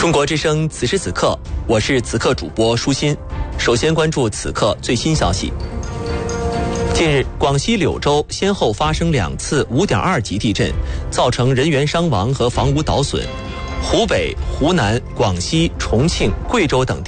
中国之声此时此刻，我是此刻主播舒心。首先关注此刻最新消息。近日，广西柳州先后发生2次5.2级地震，造成人员伤亡和房屋倒损。湖北、湖南、广西、重庆、贵州等地